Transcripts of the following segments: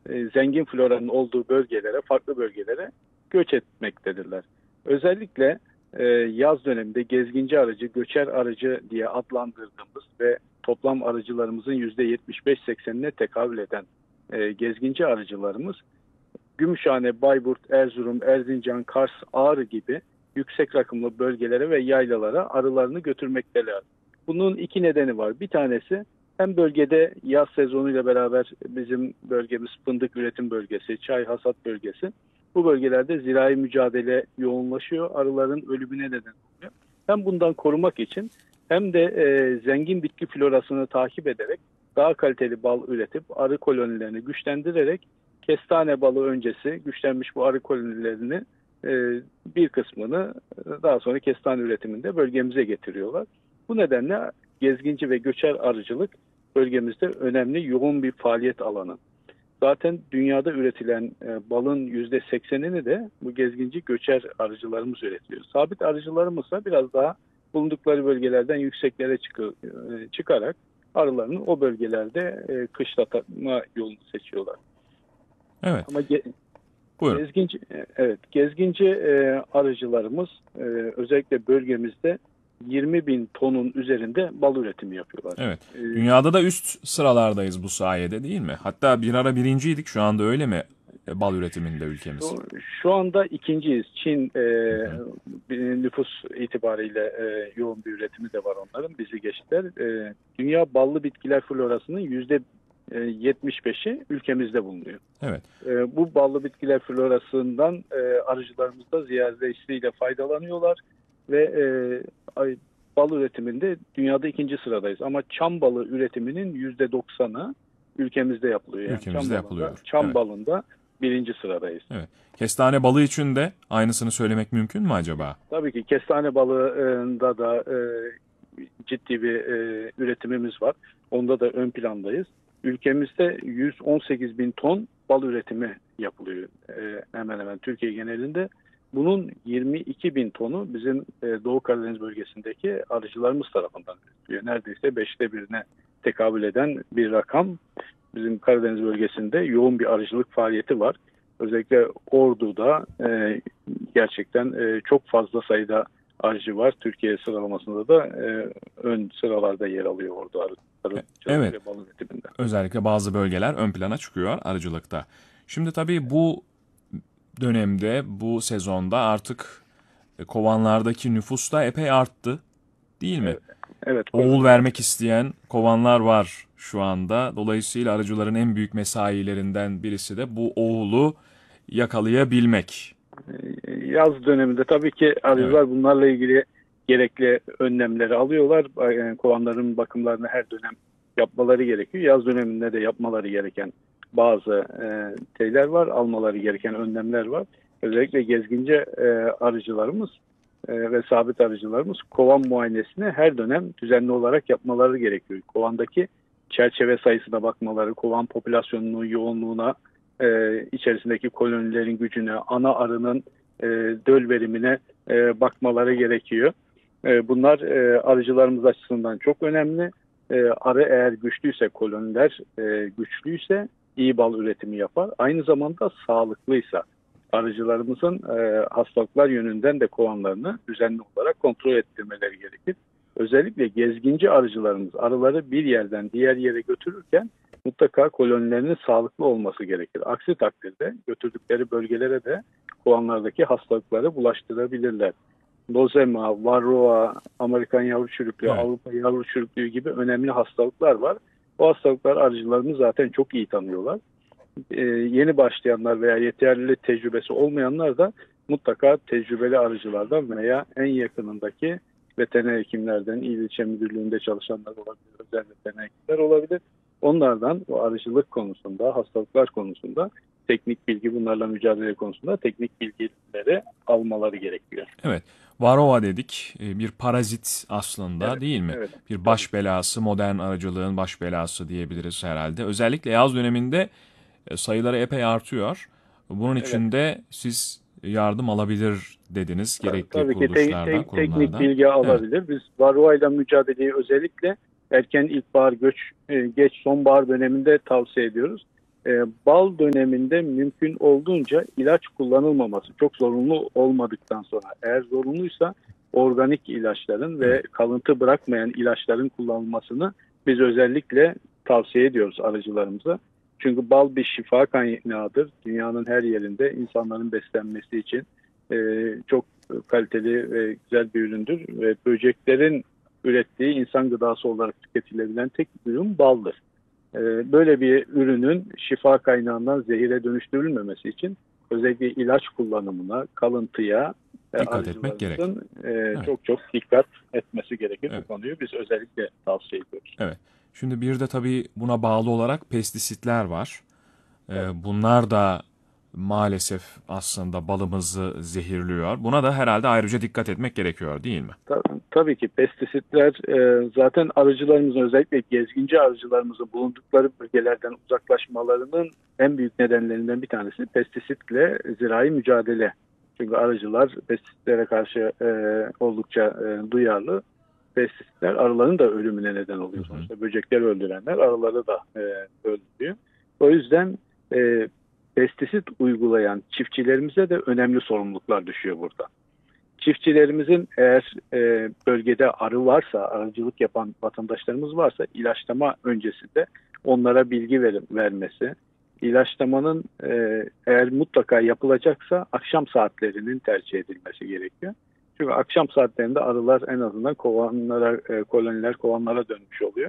zengin floranın olduğu bölgelere, farklı bölgelere göç etmektedirler. Özellikle yaz döneminde gezginci arıcı, göçer arıcı diye adlandırdığımız ve toplam arıcılarımızın %75-80'ine tekabül eden gezginci arıcılarımız Gümüşhane, Bayburt, Erzurum, Erzincan, Kars, Ağrı gibi yüksek rakımlı bölgelere ve yaylalara arılarını götürmekteler. Bunun iki nedeni var. Bir tanesi hem bölgede yaz sezonuyla beraber bizim bölgemiz fındık üretim bölgesi, çay hasat bölgesi. Bu bölgelerde zirai mücadele yoğunlaşıyor. Arıların ölümüne neden oluyor. Hem bundan korumak için hem de zengin bitki florasını takip ederek daha kaliteli bal üretip arı kolonilerini güçlendirerek kestane balı öncesi güçlenmiş bu arı kolonilerini bir kısmını daha sonra kestane üretiminde bölgemize getiriyorlar. Bu nedenle gezginci ve göçer arıcılık bölgemizde önemli, yoğun bir faaliyet alanı. Zaten dünyada üretilen balın %80'ini de bu gezginci göçer arıcılarımız üretiyor. Sabit arıcılarımızsa biraz daha bulundukları bölgelerden yükseklere çıkarak arılarını o bölgelerde kışlatma yolunu seçiyorlar. Evet. Ama Buyurun. gezginci arıcılarımız özellikle bölgemizde 20 bin tonun üzerinde bal üretimi yapıyorlar. Evet. Dünyada da üst sıralardayız bu sayede, değil mi? Hatta bir ara birinciydik. Şu anda öyle mi bal üretiminde ülkemiz? Şu anda ikinciyiz. Çin nüfus itibariyle yoğun bir üretimi de var onların. Bizi geçtiler. Dünya ballı bitkiler florasının %75'i ülkemizde bulunuyor. Evet. Bu ballı bitkiler florasından arıcılarımız da ziyadesiyle faydalanıyorlar ve bal üretiminde dünyada ikinci sıradayız. Ama çam balı üretiminin %90'ı ülkemizde yapılıyor. Yani ülkemizde yapılıyor. Çam balında birinci sıradayız. Evet. Kestane balı için de aynısını söylemek mümkün mü acaba? Tabii ki kestane balında da ciddi bir üretimimiz var. Onda da ön plandayız. Ülkemizde 118 bin ton bal üretimi yapılıyor hemen hemen Türkiye genelinde. Bunun 22 bin tonu bizim Doğu Karadeniz bölgesindeki arıcılarımız tarafından üretiliyor. Neredeyse 1/5'ine tekabül eden bir rakam. Bizim Karadeniz bölgesinde yoğun bir arıcılık faaliyeti var. Özellikle Ordu'da gerçekten çok fazla sayıda arıcı var. Türkiye sıralamasında da ön sıralarda yer alıyor Ordu arıcılık evet. ve bal üretiminde. Özellikle bazı bölgeler ön plana çıkıyor arıcılıkta. Şimdi tabii bu dönemde, bu sezonda artık kovanlardaki nüfus da epey arttı, değil mi? Evet. Oğul vermek isteyen kovanlar var şu anda. Dolayısıyla arıcıların en büyük mesailerinden birisi de bu oğulu yakalayabilmek. Yaz döneminde tabii ki arıcılar bunlarla ilgili gerekli önlemleri alıyorlar. Yani kovanların bakımlarını her dönem yapmaları gerekiyor. Yaz döneminde de yapmaları gereken bazı şeyler var, almaları gereken önlemler var. Özellikle gezginci arıcılarımız ve sabit arıcılarımız kovan muayenesini her dönem düzenli olarak yapmaları gerekiyor. Kovandaki çerçeve sayısına bakmaları, kovan popülasyonunun yoğunluğuna, içerisindeki kolonilerin gücüne, ana arının döl verimine bakmaları gerekiyor. Bunlar arıcılarımız açısından çok önemli. Arı eğer güçlüyse, koloniler güçlüyse iyi bal üretimi yapar. Aynı zamanda sağlıklıysa arıcılarımızın hastalıklar yönünden de kovanlarını düzenli olarak kontrol ettirmeleri gerekir. Özellikle gezginci arıcılarımız arıları bir yerden diğer yere götürürken mutlaka kolonilerinin sağlıklı olması gerekir. Aksi takdirde götürdükleri bölgelere de kovanlardaki hastalıkları bulaştırabilirler. Lozema, Varroa, Amerikan yavru çürüklüğü, Avrupa yavru çürüklüğü gibi önemli hastalıklar var. Bu hastalıklar arıcılarımız zaten çok iyi tanıyorlar. Yeni başlayanlar veya yeterli tecrübesi olmayanlar da mutlaka tecrübeli arıcılardan veya en yakınındaki veteriner hekimlerden, İl İlçe Müdürlüğü'nde çalışanlar olabilir, özel veteriner hekimler olabilir. Onlardan bu arıcılık konusunda, hastalıklar konusunda teknik bilgi, bunlarla mücadele konusunda teknik bilgileri almaları gerekiyor. Evet. Varroa dedik. Bir parazit aslında, değil mi? Evet. Bir baş belası, modern arıcılığın baş belası diyebiliriz herhalde. Özellikle yaz döneminde sayıları epey artıyor. Bunun için de siz yardım alabilir dediniz. Gerekli Tabii kuruluşlardan, ki kurumlardan. teknik bilgi alabilir. Evet. Biz Varroa ile mücadeleyi özellikle erken ilkbahar, geç sonbahar döneminde tavsiye ediyoruz. Bal döneminde mümkün olduğunca ilaç kullanılmaması, çok zorunlu olmadıktan sonra, eğer zorunluysa organik ilaçların ve kalıntı bırakmayan ilaçların kullanılmasını biz özellikle tavsiye ediyoruz arıcılarımıza. Çünkü bal bir şifa kaynağıdır. Dünyanın her yerinde insanların beslenmesi için çok kaliteli ve güzel bir üründür. Ve böceklerin ürettiği insan gıdası olarak tüketilebilen tek ürün baldır. Böyle bir ürünün şifa kaynağından zehire dönüştürülmemesi için özellikle ilaç kullanımına, kalıntıya Dikkat etmek gerek. arıcılarımızın Evet. çok dikkat etmesi gerekir. Evet. Bu konuyu biz özellikle tavsiye ediyoruz. Evet. Şimdi bir de tabii buna bağlı olarak pestisitler var. Evet. Bunlar da maalesef aslında balımızı zehirliyor. Buna da herhalde ayrıca dikkat etmek gerekiyor, değil mi? Tabii ki pestisitler zaten arıcılarımızın, özellikle gezginci arıcılarımızın bulundukları bölgelerden uzaklaşmalarının en büyük nedenlerinden bir tanesi pestisitle zirai mücadele. Çünkü arıcılar pestisitlere karşı oldukça duyarlı. Pestisitler arıların da ölümüne neden oluyor. Sonuçta böcekleri öldürenler arıları da öldürüyor. O yüzden pestisit uygulayan çiftçilerimize de önemli sorumluluklar düşüyor burada. Çiftçilerimizin eğer bölgede arı varsa, arıcılık yapan vatandaşlarımız varsa ilaçlama öncesinde onlara bilgi vermesi, ilaçlamanın eğer mutlaka yapılacaksa akşam saatlerinin tercih edilmesi gerekiyor. Çünkü akşam saatlerinde arılar en azından koloniler kovanlara dönmüş oluyor.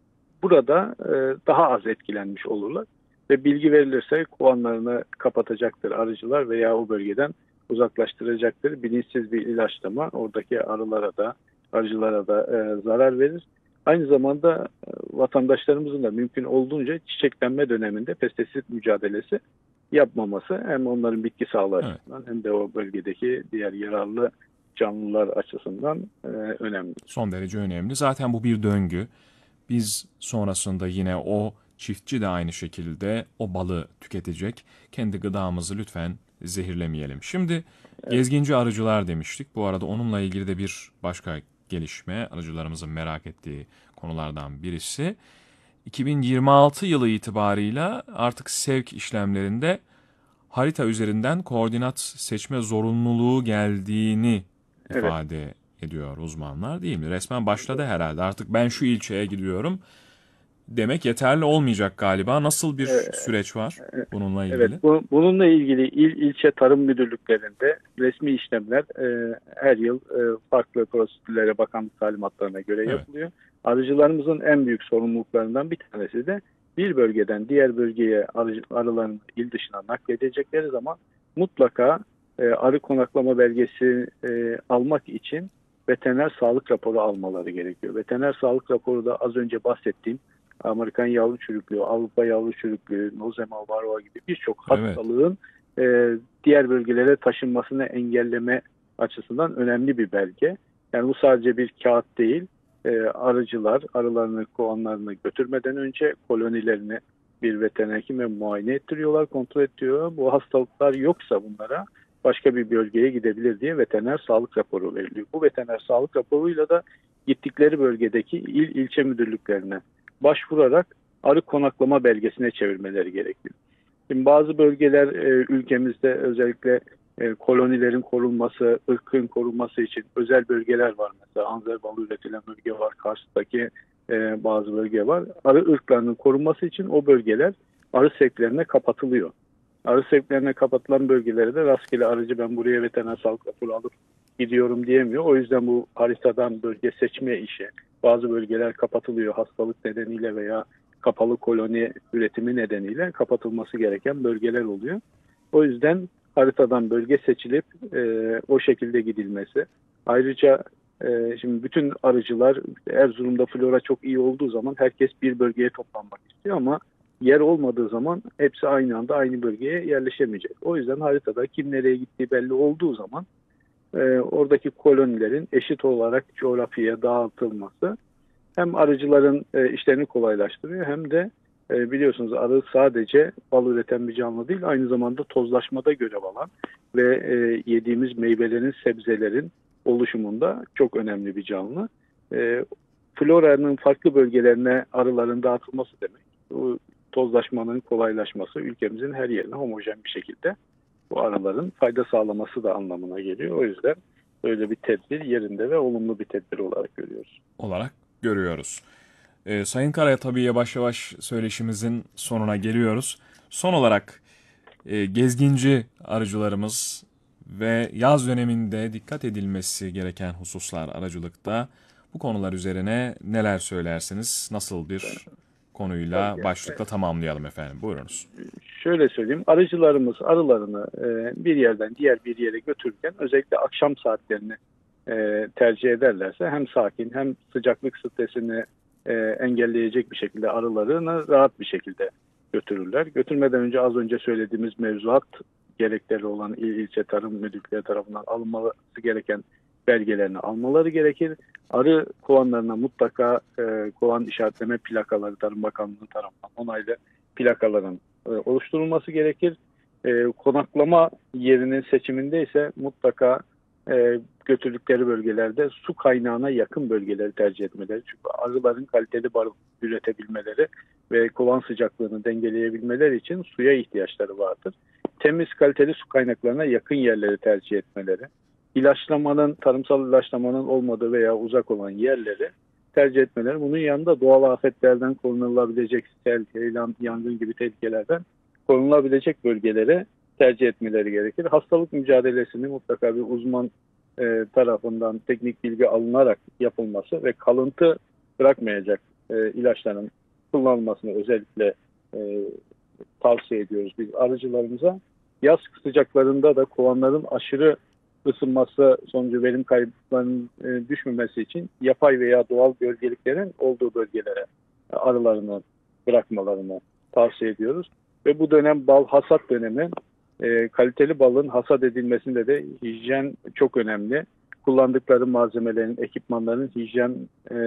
Burada daha az etkilenmiş olurlar ve bilgi verilirse kovanlarını kapatacaktır arıcılar veya o bölgeden uzaklaştıracaktır. Bilinçsiz bir ilaçlama oradaki arılara da arıcılara da zarar verir. Aynı zamanda vatandaşlarımızın da mümkün olduğunca çiçeklenme döneminde pestisit mücadelesi yapmaması hem onların bitki sağlığı açısından hem de o bölgedeki diğer yararlı canlılar açısından önemli. Son derece önemli. Zaten bu bir döngü. Biz sonrasında yine o çiftçi de aynı şekilde o balı tüketecek. Kendi gıdamızı lütfen zehirlemeyelim. Şimdi gezginci arıcılar demiştik. Bu arada onunla ilgili de bir başka gelişme, arıcılarımızın merak ettiği konulardan birisi. 2026 yılı itibarıyla artık sevk işlemlerinde harita üzerinden koordinat seçme zorunluluğu geldiğini ifade ediyor uzmanlar, değil mi? Resmen başladı herhalde. Artık ben şu ilçeye gidiyorum demek yeterli olmayacak galiba. Nasıl bir süreç var bununla ilgili? Evet, bununla ilgili ilçe tarım müdürlüklerinde resmi işlemler her yıl farklı prosedürlere, bakanlık talimatlarına göre yapılıyor. Arıcılarımızın en büyük sorumluluklarından bir tanesi de bir bölgeden diğer bölgeye arılarını il dışına nakledecekleri zaman mutlaka arı konaklama belgesi almak için veteriner sağlık raporu almaları gerekiyor. Veteriner sağlık raporu da az önce bahsettiğim Amerikan yavru çürüklüğü, Avrupa yavru çürüklüğü, Nozema varroa gibi birçok hastalığın diğer bölgelere taşınmasını engelleme açısından önemli bir belge. Yani bu sadece bir kağıt değil. Arıcılar arılarını, kovanlarını götürmeden önce kolonilerini bir veteriner hekime muayene ettiriyorlar, kontrol ettiriyor. Bu hastalıklar yoksa bunlara başka bir bölgeye gidebilir diye veteriner sağlık raporu veriliyor. Bu veteriner sağlık raporuyla da gittikleri bölgedeki ilçe müdürlüklerine başvurarak arı konaklama belgesine çevirmeleri gerekiyor. Şimdi bazı bölgeler ülkemizde özellikle kolonilerin korunması, ırkın korunması için özel bölgeler var. Mesela Anzer balı üretilen bölge var, Kars'taki bazı bölge var. Arı ırklarının korunması için o bölgeler arı sevklerine kapatılıyor. Arı sevklerine kapatılan bölgelere de rastgele arıcı ben buraya veteriner sağlık raporu alıp gidiyorum diyemiyor. O yüzden bu haritadan bölge seçme işi, bazı bölgeler kapatılıyor hastalık nedeniyle veya kapalı koloni üretimi nedeniyle kapatılması gereken bölgeler oluyor. O yüzden haritadan bölge seçilip o şekilde gidilmesi. Ayrıca şimdi bütün arıcılar Erzurum'da flora çok iyi olduğu zaman herkes bir bölgeye toplanmak istiyor ama yer olmadığı zaman hepsi aynı anda aynı bölgeye yerleşemeyecek. O yüzden haritada kim nereye gittiği belli olduğu zaman oradaki kolonilerin eşit olarak coğrafyaya dağıtılması hem arıcıların işlerini kolaylaştırıyor hem de biliyorsunuz arı sadece bal üreten bir canlı değil, aynı zamanda tozlaşmada görev alan ve yediğimiz meyvelerin, sebzelerin oluşumunda çok önemli bir canlı. Floranın farklı bölgelerine arıların dağıtılması demek. tozlaşmanın kolaylaşması, ülkemizin her yerine homojen bir şekilde bu arıların fayda sağlaması da anlamına geliyor. O yüzden böyle bir tedbir yerinde ve olumlu bir tedbir olarak görüyoruz. Sayın Kara'ya tabii yavaş yavaş söyleşimizin sonuna geliyoruz. Son olarak gezginci arıcılarımız ve yaz döneminde dikkat edilmesi gereken hususlar arıcılıkta, bu konular üzerine neler söylersiniz? Nasıl bir konuyla başlıkla tamamlayalım efendim? Buyurunuz. Şöyle söyleyeyim, arıcılarımız arılarını bir yerden diğer bir yere götürürken özellikle akşam saatlerini tercih ederlerse hem sakin hem sıcaklık stresini engelleyecek bir şekilde arılarını rahat bir şekilde götürürler. Götürmeden önce az önce söylediğimiz mevzuat gerekleri olan ilçe tarım müdürlükleri tarafından alınması gereken belgelerini almaları gerekir. Arı kovanlarına mutlaka kovan işaretleme plakaları Tarım Bakanlığı tarafından onaylı plakaların oluşturulması gerekir. Konaklama yerinin seçiminde ise mutlaka götürdükleri bölgelerde su kaynağına yakın bölgeleri tercih etmeleri. Çünkü arıların kaliteli barı üretebilmeleri ve kovan sıcaklığını dengeleyebilmeleri için suya ihtiyaçları vardır. Temiz kaliteli su kaynaklarına yakın yerleri tercih etmeleri. Tarımsal ilaçlamanın olmadığı veya uzak olan yerleri tercih etmeleri. Bunun yanında doğal afetlerden korunulabilecek sel, heyelan, yangın gibi tehlikelerden korunulabilecek bölgelere tercih etmeleri gerekir. Hastalık mücadelesini mutlaka bir uzman tarafından teknik bilgi alınarak yapılması ve kalıntı bırakmayacak ilaçların kullanılmasını özellikle tavsiye ediyoruz biz arıcılarımıza. Yaz sıcaklarında da kovanların aşırı ısınması sonucu verim kayıplarının düşmemesi için yapay veya doğal gölgeliklerin olduğu bölgelere arılarını bırakmalarını tavsiye ediyoruz. Ve bu dönem bal hasat dönemi, kaliteli balın hasat edilmesinde de hijyen çok önemli. Kullandıkları malzemelerin, ekipmanların hijyen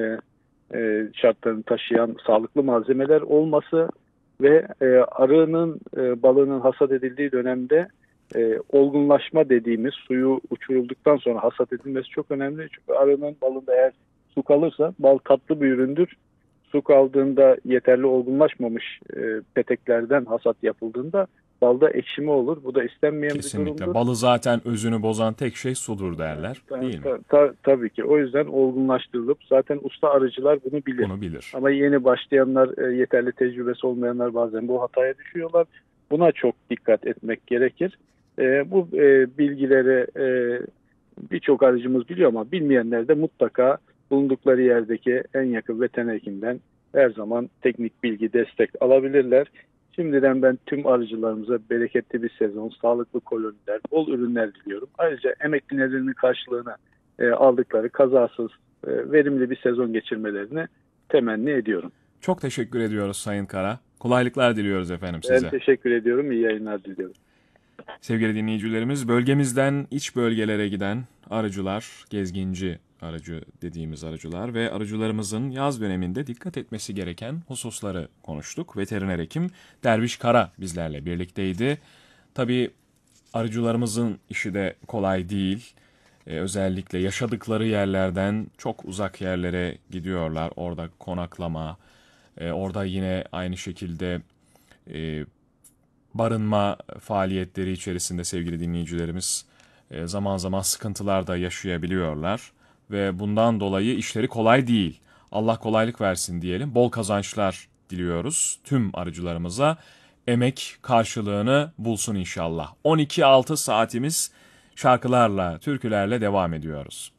şartlarını taşıyan sağlıklı malzemeler olması ve arının balının hasat edildiği dönemde olgunlaşma dediğimiz suyu uçurulduktan sonra hasat edilmesi çok önemli. Çünkü arının balında eğer su kalırsa bal tatlı bir üründür. Su kaldığında yeterli olgunlaşmamış peteklerden hasat yapıldığında balda ekşime olur. Bu da istenmeyen Kesinlikle. bir durumdur. Balı zaten özünü bozan tek şey sudur derler, değil mi? Tabii ki. O yüzden olgunlaştırılıp zaten usta arıcılar bunu bilir. Bunu bilir. Ama yeni başlayanlar, yeterli tecrübesi olmayanlar bazen bu hataya düşüyorlar. Buna çok dikkat etmek gerekir. Bu bilgileri birçok arıcımız biliyor ama bilmeyenler de mutlaka bulundukları yerdeki en yakın veteriner hekimden her zaman teknik bilgi, destek alabilirler. Şimdiden ben tüm arıcılarımıza bereketli bir sezon, sağlıklı koloniler, bol ürünler diliyorum. Ayrıca emeklilerinin karşılığını aldıkları kazasız, verimli bir sezon geçirmelerini temenni ediyorum. Çok teşekkür ediyoruz Sayın Kara. Kolaylıklar diliyoruz efendim size. Ben teşekkür ediyorum. İyi yayınlar diliyorum. Sevgili dinleyicilerimiz, bölgemizden iç bölgelere giden arıcılar, gezginci arıcı dediğimiz arıcılar ve arıcılarımızın yaz döneminde dikkat etmesi gereken hususları konuştuk. Veteriner hekim Derviş Kara bizlerle birlikteydi. Tabii arıcılarımızın işi de kolay değil. Özellikle yaşadıkları yerlerden çok uzak yerlere gidiyorlar. Orada konaklama, orada yine aynı şekilde barınma faaliyetleri içerisinde sevgili dinleyicilerimiz zaman zaman sıkıntılar da yaşayabiliyorlar. Ve bundan dolayı işleri kolay değil. Allah kolaylık versin diyelim. Bol kazançlar diliyoruz tüm arıcılarımıza. Emek karşılığını bulsun inşallah. 12-6 saatimiz şarkılarla, türkülerle devam ediyoruz.